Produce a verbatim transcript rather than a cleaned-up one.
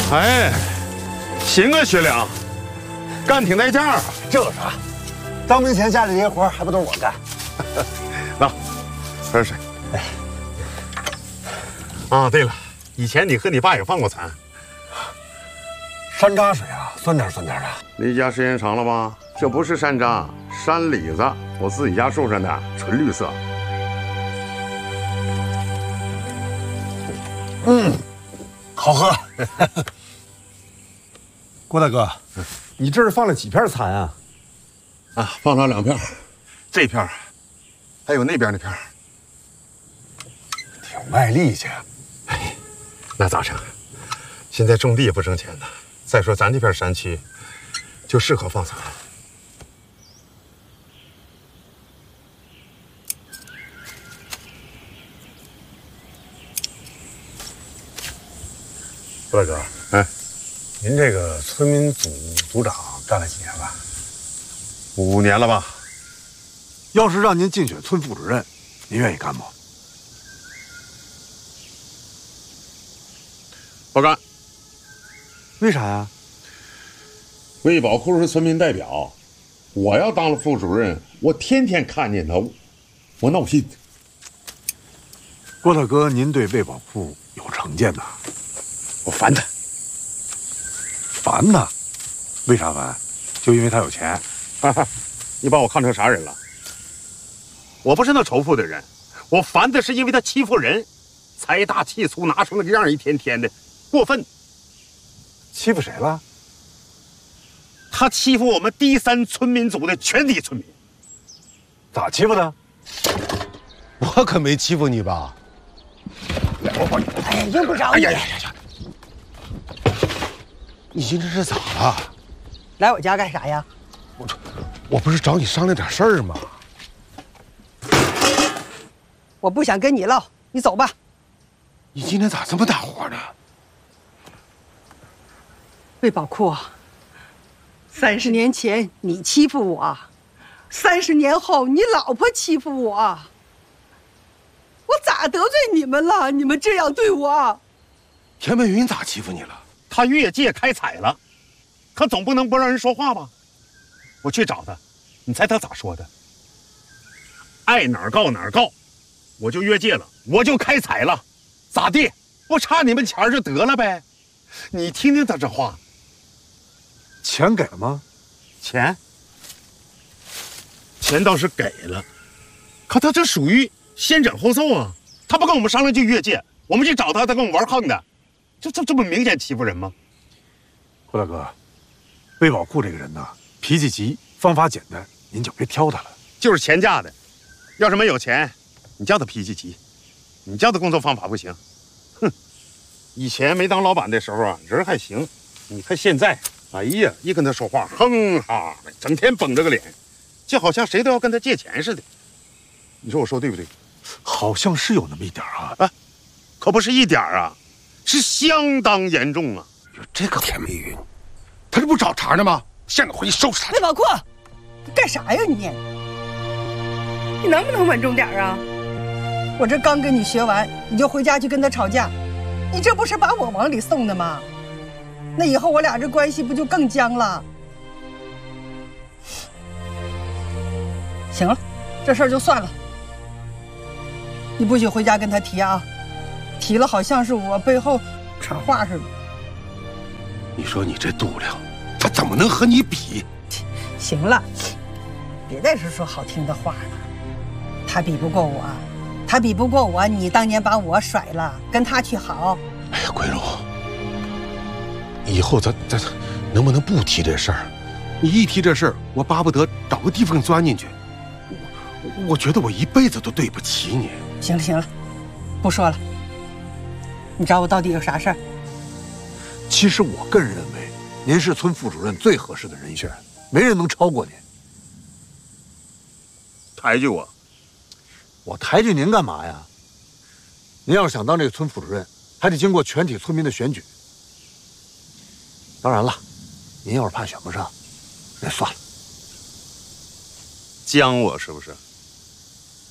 哎，行啊，学良，干挺带劲儿。 这有啥？当兵前家里这些活还不都是我干？ 来，喝水。哎。啊，对了，以前你和你爸也放过蚕。 山楂水啊，酸点酸点的。 离家时间长了吧？这不是山楂，山李子，我自己家种上的，纯绿色。 嗯，好喝。郭大哥，你这是放了几片蚕啊？ 啊，放了两片，这片儿，还有那边那片儿。 挺卖力气。 哎，那咋成？现在种地不挣钱的。再说咱这片山区，就适合放蚕。 郭大哥， 哎， 您这个村民组组长干了几年了？ 五年了吧？ 要是让您竞选村副主任，您愿意干吗？ 不干。 为啥呀？ 魏宝库是村民代表，我要当了副主任，我天天看见他，我闹心。 郭大哥，您对魏宝库有成见呐？ 我烦他。 烦他？为啥烦？就因为他有钱？ 哈哈，你把我看成啥人了？我不是那仇富的人，我烦的是因为他欺负人，财大气粗，拿成那个样，一天天的过分。 欺负谁了？ 他欺负我们第三村民组的全体村民。 咋欺负的？ 我可没欺负你吧？ 哎，用不着哎你。 呀呀呀呀！你今天是咋了？ 来我家干啥呀？ 我我不是找你商量点事儿吗？ 我不想跟你唠，你走吧。 你今天咋这么大火呢？ 魏宝库，三十年前你欺负我，三十年后你老婆欺负我，我咋得罪你们了？你们这样对我？ 田美云咋欺负你了？ 他越界开采了，可总不能不让人说话吧？我去找他，你猜他咋说的？爱哪儿告哪儿告，我就越界了，我就开采了，咋地？不差你们钱儿就得了呗？你听听他这话。 钱给了吗？ 钱，钱倒是给了，可他这属于先斩后奏啊！他不跟我们商量就越界，我们去找他，他跟我们玩横的，这这这不明显欺负人吗？ 郭大哥，魏宝库这个人呐，脾气急，方法简单，您就别挑他了。 就是钱架的，要是没有钱，你叫他脾气急，你叫他工作方法不行。哼，以前没当老板的时候啊，人还行，你看现在。哎呀，一跟他说话，哼哈，整天绷着个脸，就好像谁都要跟他借钱似的。你说我说对不对？ 好像是有那么一点啊， 啊，可不是一点啊，是相当严重啊！ 有这个田美云，他这不找茬呢吗？现在回去收拾他。 魏宝库，你干啥呀你？你能不能稳重点啊？我这刚跟你学完，你就回家去跟他吵架，你这不是把我往里送的吗？那以后我俩这关系不就更僵了？行了，这事儿就算了。你不许回家跟他提啊，提了好像是我背后插话似的。 你说你这度量，他怎么能和你比？ 行了，别再是说好听的话了。他比不过我，他比不过我，你当年把我甩了，跟他去好。 哎呀，桂荣。以后咱咱能不能不提这事儿？你一提这事儿，我巴不得找个地缝钻进去。我我觉得我一辈子都对不起你。 行了行了，不说了。你找我到底有啥事儿？ 其实我个人认为，您是村副主任最合适的人选，没人能超过您。 抬举我？ 我抬举您干嘛呀？您要是想当这个村副主任，还得经过全体村民的选举。当然了，您要是怕选不上，那算了。 将我是不是？